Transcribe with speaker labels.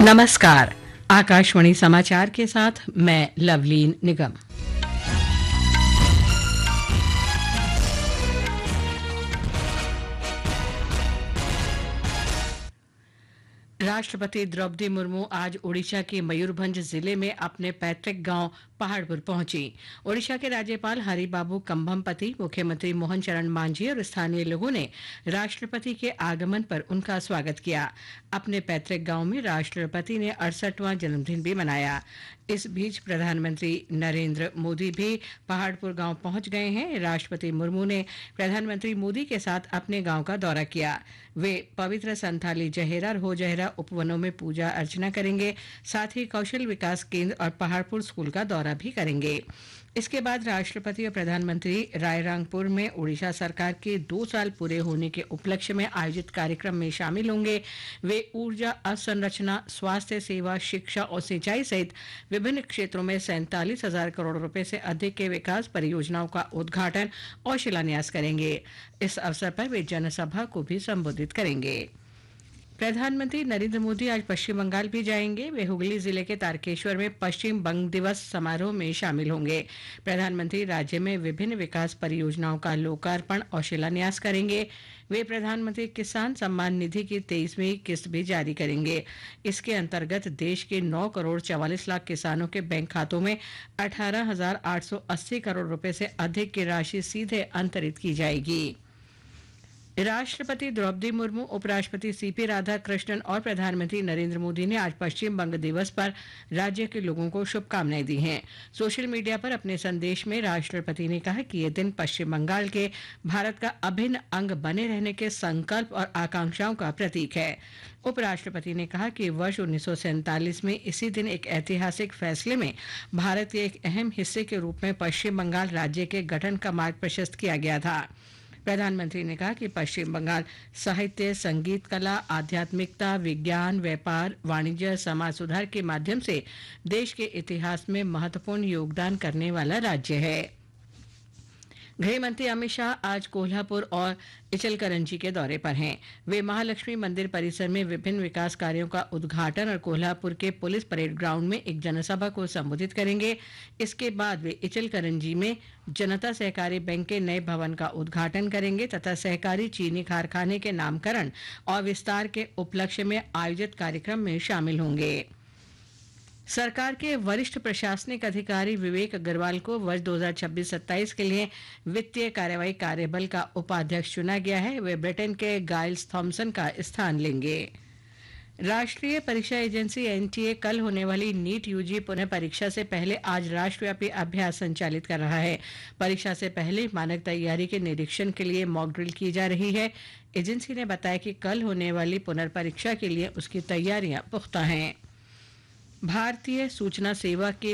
Speaker 1: नमस्कार। आकाशवाणी समाचार के साथ मैं लवलीन निगम। राष्ट्रपति द्रौपदी मुर्मू आज ओडिशा के मयूरभंज जिले में अपने पैतृक गांव पहाड़पुर पहुंची। ओडिशा के राज्यपाल हरिबाबू कंभमपति, मुख्यमंत्री मोहन चरण मांझी और स्थानीय लोगों ने राष्ट्रपति के आगमन पर उनका स्वागत किया। अपने पैतृक गांव में राष्ट्रपति ने 68वां जन्मदिन भी मनाया। इस बीच प्रधानमंत्री नरेंद्र मोदी भी पहाड़पुर गांव पहुंच गए हैं। राष्ट्रपति मुर्मू ने प्रधानमंत्री मोदी के साथ अपने गांव का दौरा किया। वे पवित्र संथाली जहेरा और हो जहेरा उपवनों में पूजा अर्चना करेंगे। साथ ही कौशल विकास केंद्र और पहाड़पुर स्कूल का दौरा भी करेंगे। इसके बाद राष्ट्रपति और प्रधानमंत्री रायरंगपुर में ओडिशा सरकार के 2 साल पूरे होने के उपलक्ष्य में आयोजित कार्यक्रम में शामिल होंगे। वे ऊर्जा, अवसंरचना, स्वास्थ्य सेवा, शिक्षा और सिंचाई सहित विभिन्न क्षेत्रों में 47,000 करोड़ रुपए से अधिक के विकास परियोजनाओं का उद्घाटन और शिलान्यास करेंगे। इस अवसर पर वे जनसभा को भी संबोधित करेंगे। प्रधानमंत्री नरेंद्र मोदी आज पश्चिम बंगाल भी जाएंगे। वे हुगली जिले के तारकेश्वर में पश्चिम बंग दिवस समारोह में शामिल होंगे। प्रधानमंत्री राज्य में विभिन्न विकास परियोजनाओं का लोकार्पण और शिलान्यास करेंगे। वे प्रधानमंत्री किसान सम्मान निधि की 23वीं किस्त भी जारी करेंगे। इसके अंतर्गत देश के 9 करोड़ 44 लाख किसानों के बैंक खातों में 18,880 करोड़ रुपए से अधिक की राशि सीधे अंतरित की जाएगी। राष्ट्रपति द्रौपदी मुर्मू, उपराष्ट्रपति सीपी राधाकृष्णन और प्रधानमंत्री नरेंद्र मोदी ने आज पश्चिम बंग दिवस पर राज्य के लोगों को शुभकामनाएं दी हैं। सोशल मीडिया पर अपने संदेश में राष्ट्रपति ने कहा कि यह दिन पश्चिम बंगाल के भारत का अभिन्न अंग बने रहने के संकल्प और आकांक्षाओं का प्रतीक है। उपराष्ट्रपति ने कहा कि वर्ष 1947 में इसी दिन एक ऐतिहासिक फैसले में भारत के एक अहम हिस्से के रूप में पश्चिम बंगाल राज्य के गठन का मार्ग प्रशस्त किया गया था। प्रधानमंत्री ने कहा कि पश्चिम बंगाल साहित्य, संगीत, कला, आध्यात्मिकता, विज्ञान, व्यापार, वाणिज्य, समाज सुधार के माध्यम से देश के इतिहास में महत्वपूर्ण योगदान करने वाला राज्य है। गृह मंत्री अमित शाह आज कोल्हापुर और इचलकरंजी के दौरे पर हैं। वे महालक्ष्मी मंदिर परिसर में विभिन्न विकास कार्यों का उद्घाटन और कोल्हापुर के पुलिस परेड ग्राउंड में एक जनसभा को संबोधित करेंगे। इसके बाद वे इचलकरंजी में जनता सहकारी बैंक के नए भवन का उद्घाटन करेंगे तथा सहकारी चीनी कारखाने के नामकरण और विस्तार के उपलक्ष्य में आयोजित कार्यक्रम में शामिल होंगे। सरकार के वरिष्ठ प्रशासनिक अधिकारी विवेक अग्रवाल को वर्ष 2026-27 के लिए वित्तीय कार्यवाही कार्यबल का उपाध्यक्ष चुना गया है। वे ब्रिटेन के गाइल्स थॉमसन का स्थान लेंगे। राष्ट्रीय परीक्षा एजेंसी एनटीए कल होने वाली नीट यूजी पुनः परीक्षा से पहले आज राष्ट्रव्यापी अभ्यास संचालित कर रहा है। परीक्षा से पहले मानक तैयारी के निरीक्षण के लिए मॉक ड्रिल की जा रही है। एजेंसी ने बताया कि कल होने वाली पुनर्परीक्षा के लिए उसकी तैयारियां पुख्ता हैं। भारतीय सूचना सेवा के